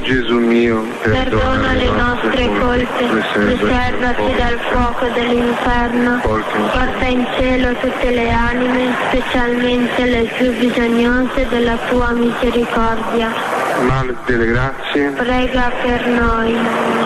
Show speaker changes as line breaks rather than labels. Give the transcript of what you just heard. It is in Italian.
Gesù mio,
perdona le nostre colpe, riservati dal fuoco dell'inferno, porta in cielo tutte le anime, specialmente le più bisognose della tua misericordia.
Madre delle grazie,
Prega per noi.